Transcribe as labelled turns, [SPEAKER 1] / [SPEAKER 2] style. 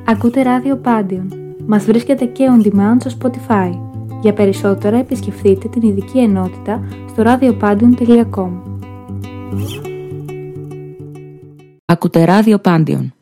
[SPEAKER 1] Ακούτε ράδιο Πάντιον. Μας βρίσκεται και on demand στο Spotify. Για περισσότερα επισκεφτείτε την ειδική ενότητα στο radiopandion.com.
[SPEAKER 2] Ακούτε ράδιο Πάντιον.